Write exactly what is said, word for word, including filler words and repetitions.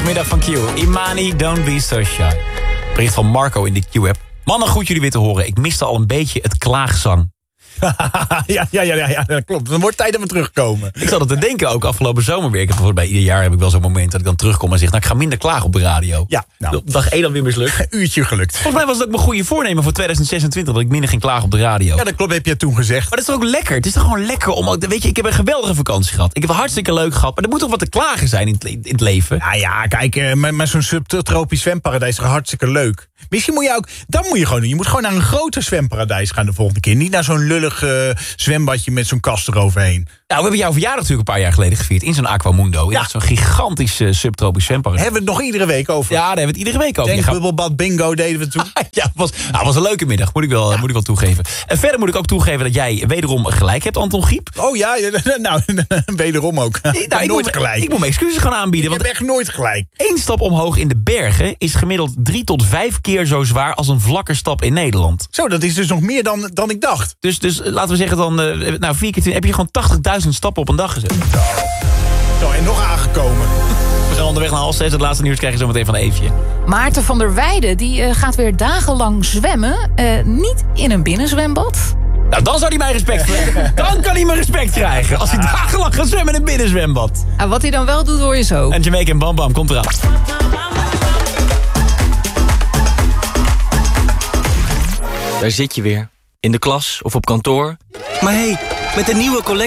Zaterdagmiddag van Q. Imani, don't be so shy. Bericht van Marco in de Q-app. Mannen, goed jullie weer te horen. Ik miste al een beetje het klaagzang. ja, ja, ja, ja, dat klopt. Dan wordt tijd dat we terugkomen. Ik zat er te denken ook afgelopen zomer weer. Ik heb bijvoorbeeld bij ieder jaar heb ik wel zo'n moment dat ik dan terugkom en zeg, nou, ik ga minder klagen op de radio. Ja, nou. Op dag één dan weer mislukt. Een uurtje gelukt. Volgens mij was het ook mijn goede voornemen voor tweeduizend zesentwintig... dat ik minder ging klagen op de radio. Ja, dat klopt, heb je toen gezegd. Maar dat is toch ook lekker? Het is toch gewoon lekker om... Weet je, ik heb een geweldige vakantie gehad. Ik heb het hartstikke leuk gehad. Maar er moet toch wat te klagen zijn in het, in het leven? Nou ja, kijk, uh, met, met zo'n subtropisch zwemparadijs is toch hartstikke leuk. Misschien moet je ook... Dat moet je gewoon doen. Je moet gewoon naar een groter zwemparadijs gaan de volgende keer. Niet naar zo'n lullig uh, zwembadje met zo'n kast eroverheen. Nou, we hebben jouw verjaardag natuurlijk een paar jaar geleden gevierd. In zo'n Aquamundo. Ja. Ja. Zo'n gigantisch uh, subtropisch zwemparadijs. Hebben we het nog iedere week over? Ja, daar hebben we het iedere week over. Denk bubbelbad bingo deden we toen. Ja, het was, nou, was een leuke middag, moet ik, wel, ja. moet ik wel toegeven. En verder moet ik ook toegeven dat jij wederom gelijk hebt, Anton Giep. Oh ja, nou, wederom ook. Nou, ik nooit moet, gelijk. Ik moet mijn excuses gaan aanbieden. Ik want heb echt nooit gelijk. Één stap omhoog in de bergen is gemiddeld drie tot vijf keer zo zwaar als een vlakke stap in Nederland. Zo, dat is dus nog meer dan, dan ik dacht. Dus, dus laten we zeggen dan, uh, nou vier keer tien, heb je gewoon tachtigduizend stappen op een dag gezet. Zo, Zo en nog aangekomen. We gaan onderweg naar half zes. Het laatste nieuws krijg je zo meteen van Eefje. Maarten van der Weijden die, uh, gaat weer dagenlang zwemmen. Uh, niet in een binnenzwembad. Nou, dan zou hij mijn respect krijgen. Dan kan hij mijn respect krijgen. Als hij dagenlang gaat zwemmen in een binnenzwembad. Uh, wat hij dan wel doet, hoor je zo. En Jamaica en Bam Bam komt eraan. Daar zit je weer. In de klas of op kantoor. Maar hé, hey, met een nieuwe collectie